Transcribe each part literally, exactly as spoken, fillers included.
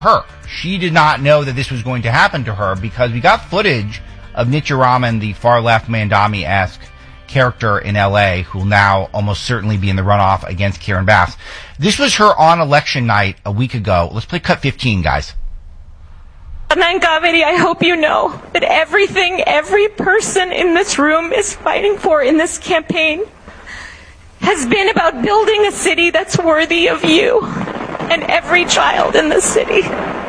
her. She did not know that this was going to happen to her because we got footage of Nitya Raman, the far-left Mandami-esque character in L A, who will now almost certainly be in the runoff against Karen Bass. This was her on election night a week ago. Let's play cut fifteen, guys. Adnan Kaveri, I hope you know that everything every person in this room is fighting for in this campaign has been about building a city that's worthy of you and every child in this city.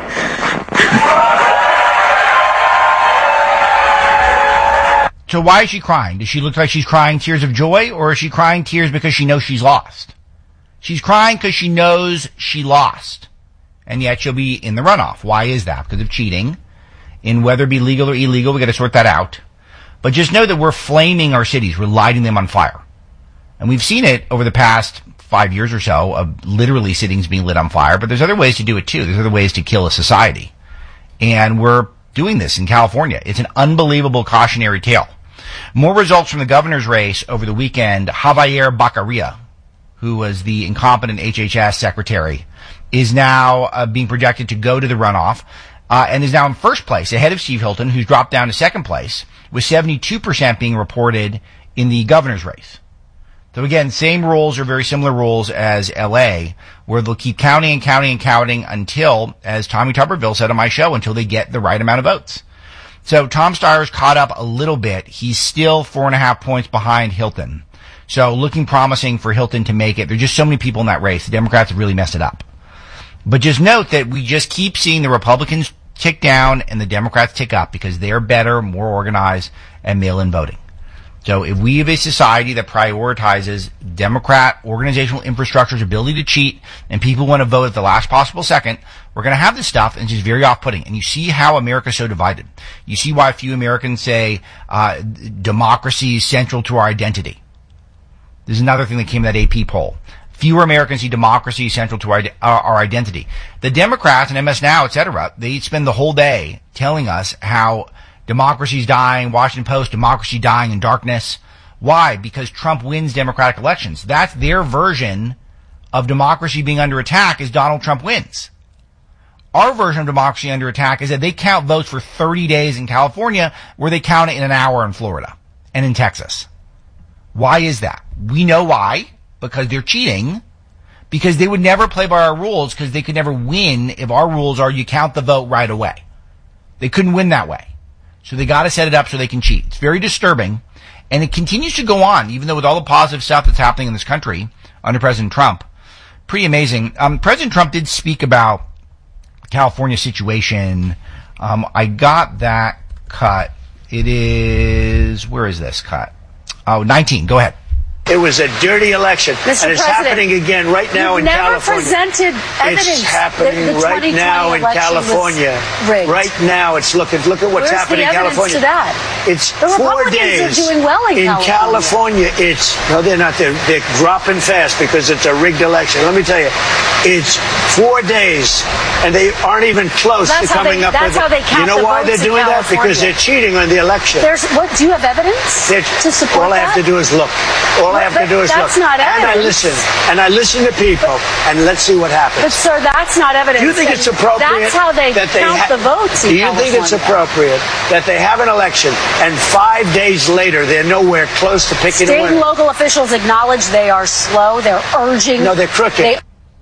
So why is she crying? Does she look like she's crying tears of joy, or is she crying tears because she knows she's lost? She's crying because she knows she lost, and yet she'll be in the runoff. Why is that? Because of cheating. In whether it be legal or illegal, we got to sort that out. But just know that we're flaming our cities. We're lighting them on fire. And we've seen it over the past five years or so of literally cities being lit on fire, but there's other ways to do it too. There's other ways to kill a society. And we're doing this in California. It's an unbelievable cautionary tale. More results from the governor's race over the weekend. Javier Baccaria, who was the incompetent H H S secretary, is now uh, being projected to go to the runoff uh, and is now in first place, ahead of Steve Hilton, who's dropped down to second place, with seventy-two percent being reported in the governor's race. So again, same rules or very similar rules as L A, where they'll keep counting and counting and counting until, as Tommy Tuberville said on my show, until they get the right amount of votes. So Tom Steyer's caught up a little bit. He's still four and a half points behind Hilton. So looking promising for Hilton to make it. There's just so many people in that race. The Democrats have really messed it up. But just note that we just keep seeing the Republicans tick down and the Democrats tick up because they're better, more organized, and mail-in voting. So if we have a society that prioritizes Democrat organizational infrastructure's ability to cheat and people want to vote at the last possible second, we're going to have this stuff, and it's just very off-putting. And you see how America's so divided. You see why few Americans say uh, democracy is central to our identity. This is another thing that came in that A P poll. Fewer Americans see democracy central to our, our, our identity. The Democrats and M S Now, et cetera, they spend the whole day telling us how democracy's dying, Washington Post, democracy dying in darkness. Why? Because Trump wins Democratic elections. That's their version of democracy being under attack is Donald Trump wins. Our version of democracy under attack is that they count votes for thirty days in California where they count it in an hour in Florida and in Texas. Why is that? We know why. Because they're cheating. Because they would never play by our rules because they could never win if our rules are you count the vote right away. They couldn't win that way. So they got to set it up so they can cheat. It's very disturbing, and it continues to go on, even though with all the positive stuff that's happening in this country under President Trump. Pretty amazing. Um, President Trump did speak about the California situation. Um, I got that cut. It is, where is this cut? Oh, nineteen. Go ahead. It was a dirty election, Mister and it's President, happening again right now in never California. Presented evidence. It's happening the, the right now in California. Right now, it's looking. Look at what's Where's happening in the California. To that? It's the four Republicans days are doing well in, in California. California. It's no, they're not. They're, they're dropping fast because it's a rigged election. Let me tell you, it's four days, and they aren't even close well, to coming they, up that's with. How they count you know the why they're doing that? Because they're cheating on the election. There's what? Do you have evidence they're, to support all that? All I have to do is look. All well, I have to do is that's look. Not and I listen. And I listen to people. But, and let's see what happens. But sir, that's not evidence. Do you think it's appropriate? That's how they that they count ha- the votes. In do you California. think it's appropriate that they have an election and five days later they're nowhere close to picking State a winner? and local officials acknowledge they are slow. They're urging. No, they're crooked. They,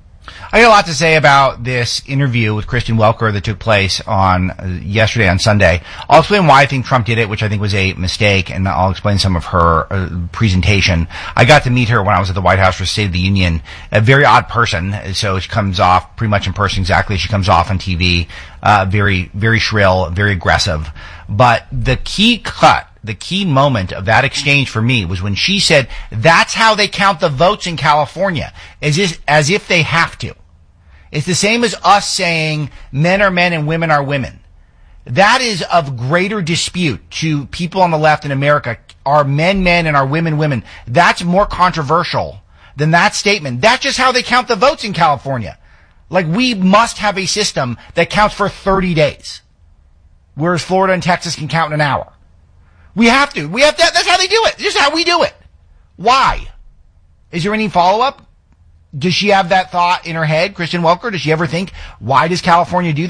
I got a lot to say about this interview with Kristen Welker that took place on uh, yesterday on Sunday. I'll explain why I think Trump did it, which I think was a mistake, and I'll explain some of her uh, presentation. I got to meet her when I was at the White House for State of the Union. A very odd person, so she comes off pretty much in person exactly as she comes off on T V. Uh, very, very shrill, very aggressive. But the key cut, the key moment of that exchange for me was when she said, that's how they count the votes in California, as if, as if they have to. It's the same as us saying men are men and women are women. That is of greater dispute to people on the left in America. Are men men and are women women? That's more controversial than that statement. That's just how they count the votes in California. Like, we must have a system that counts for thirty days, whereas Florida and Texas can count in an hour. We have to. We have to. That's how they do it. This is how we do it. Why? Is there any follow-up? Does she have that thought in her head, Kristen Welker? Does she ever think, why does California do that?